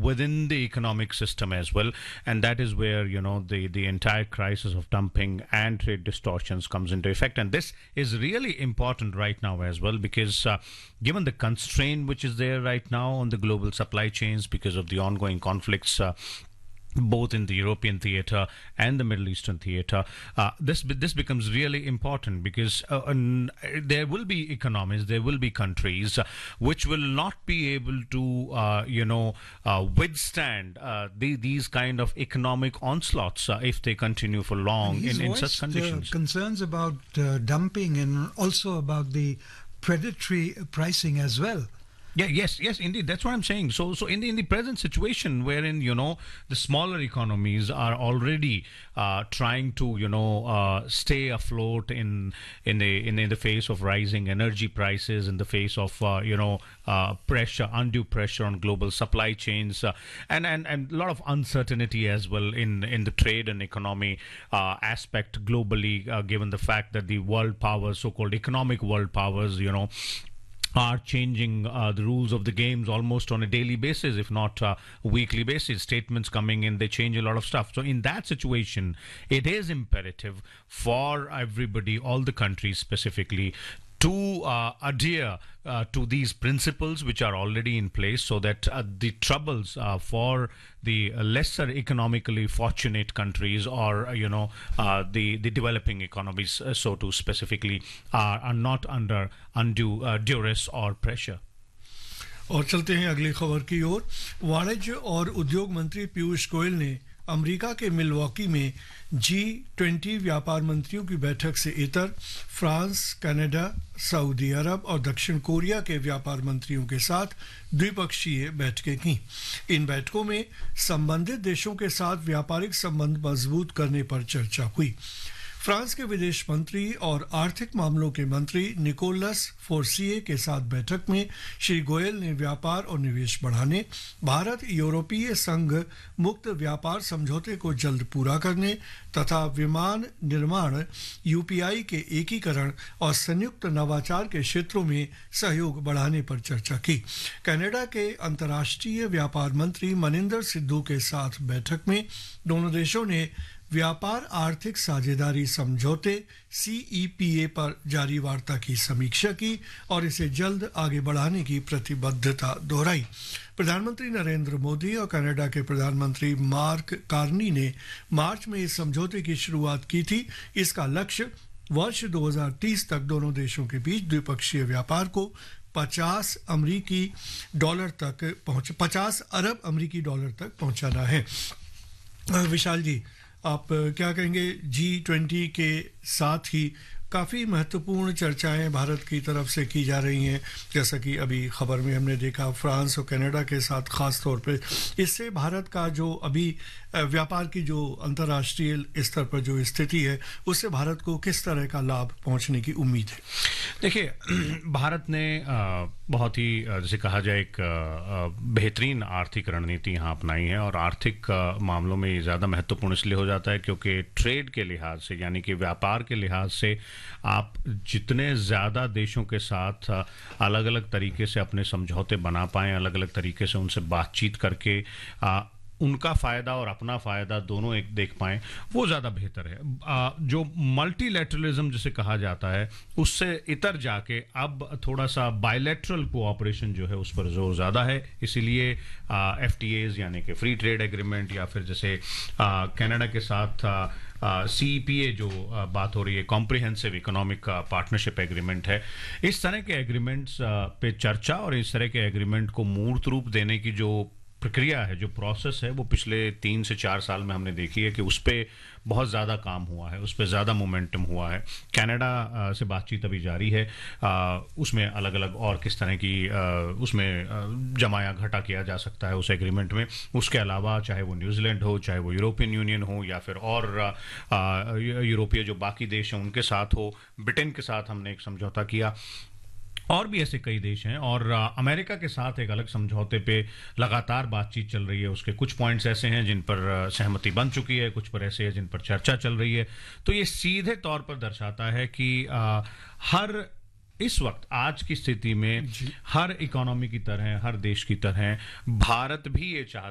within the economic system as well, and that is where the entire crisis of dumping and trade distortions comes into effect. And this is really important right now as well, because given the constraint which is there right now on the global supply chains because of the ongoing conflicts, both in the European theater and the Middle Eastern theater, this becomes really important, because there will be economies, there will be countries which will not be able to, withstand these kind of economic onslaughts if they continue for long in such conditions. Concerns about dumping and also about the predatory pricing as well. Yeah, yes, indeed. That's what I'm saying. So in the present situation, wherein the smaller economies are already trying to stay afloat in the face of rising energy prices, in the face of pressure, undue pressure on global supply chains, and a lot of uncertainty as well in the trade and economy aspect globally, given the fact that the world powers, so-called economic world powers, are changing the rules of the games almost on a daily basis, if not weekly basis. Statements coming in, they change a lot of stuff. So in that situation, it is imperative for everybody, all the countries specifically, to adhere to these principles which are already in place, so that the troubles for the lesser economically fortunate countries, or the developing economies, so to specifically, are not under undue duress or pressure. और चलते हैं अगली खबर की ओर। वाणिज्य और उद्योग मंत्री पीयूष गोयल ने अमेरिका के मिलवॉकी में G20 व्यापार मंत्रियों की बैठक से इतर फ्रांस, कनाडा, सऊदी अरब और दक्षिण कोरिया के व्यापार मंत्रियों के साथ द्विपक्षीय बैठकें की। इन बैठकों में संबंधित देशों के साथ व्यापारिक संबंध मजबूत करने पर चर्चा हुई। फ्रांस के विदेश मंत्री और आर्थिक मामलों के मंत्री निकोलस फोर्सिए के साथ बैठक में श्री गोयल ने व्यापार और निवेश बढ़ाने, भारत यूरोपीय संघ मुक्त व्यापार समझौते को जल्द पूरा करने तथा विमान निर्माण, यूपीआई के एकीकरण और संयुक्त नवाचार के क्षेत्रों में सहयोग बढ़ाने पर चर्चा की। कनाडा के अंतर्राष्ट्रीय व्यापार मंत्री मनिंदर सिद्धू के साथ बैठक में दोनों देशों ने व्यापार आर्थिक साझेदारी समझौते CEPA पर जारी वार्ता की समीक्षा की और इसे जल्द आगे बढ़ाने की प्रतिबद्धता दोहराई। प्रधानमंत्री नरेंद्र मोदी और कनाडा के प्रधानमंत्री मार्क कार्नी ने मार्च में इस समझौते की शुरुआत की थी। इसका लक्ष्य वर्ष 2030 तक दोनों देशों के बीच द्विपक्षीय व्यापार को 50 अरब अमेरिकी डॉलर तक पहुंचाना है। विशाल जी, आप क्या कहेंगे? G20 के साथ ही काफ़ी महत्वपूर्ण चर्चाएं भारत की तरफ से की जा रही हैं, जैसा कि अभी खबर में हमने देखा फ्रांस और कनाडा के साथ खास तौर पे। इससे भारत का जो अभी व्यापार की जो अंतर्राष्ट्रीय स्तर पर जो स्थिति है, उससे भारत को किस तरह का लाभ पहुंचने की उम्मीद है? देखिए, भारत ने बहुत ही, जैसे कहा जाए, एक बेहतरीन आर्थिक रणनीति यहाँ अपनाई है, और आर्थिक मामलों में ये ज़्यादा महत्वपूर्ण इसलिए हो जाता है क्योंकि ट्रेड के लिहाज से, यानी कि व्यापार के लिहाज से, आप जितने ज़्यादा देशों के साथ अलग अलग तरीके से अपने समझौते बना पाएँ, अलग अलग तरीके से उनसे बातचीत करके उनका फ़ायदा और अपना फ़ायदा दोनों एक देख पाएँ, वो ज़्यादा बेहतर है। जो मल्टीलैटरलिज्म जिसे कहा जाता है, उससे इतर जाके अब थोड़ा सा बायलैटरल कोऑपरेशन जो है उस पर जोर ज़्यादा है। इसीलिए FTAs यानी कि फ्री ट्रेड एग्रीमेंट, या फिर जैसे कनाडा के साथ CEPA जो बात हो रही है, कॉम्प्रिहेंसिव इकोनॉमिक पार्टनरशिप एग्रीमेंट है, इस तरह के एग्रीमेंट्स पे चर्चा और इस तरह के एग्रीमेंट को मूर्त रूप देने की जो प्रक्रिया है, जो प्रोसेस है, वो पिछले 3 से 4 साल में हमने देखी है कि उस पर बहुत ज़्यादा काम हुआ है, उस पर ज़्यादा मोमेंटम हुआ है। कनाडा से बातचीत अभी जारी है, उसमें अलग अलग और किस तरह की उसमें जमाया घटा किया जा सकता है उस एग्रीमेंट में। उसके अलावा चाहे वो न्यूजीलैंड हो, चाहे वो यूरोपियन यूनियन हो, या फिर और यूरोपीय जो बाकी देश हैं उनके साथ हो, ब्रिटेन के साथ हमने एक समझौता किया, और भी ऐसे कई देश हैं, और अमेरिका के साथ एक अलग समझौते पे लगातार बातचीत चल रही है। उसके कुछ पॉइंट्स ऐसे हैं जिन पर सहमति बन चुकी है, कुछ पर ऐसे हैं जिन पर चर्चा चल रही है। तो ये सीधे तौर पर दर्शाता है कि हर इस वक्त आज की स्थिति में हर इकोनॉमी की तरह, हर देश की तरह भारत भी ये चाहता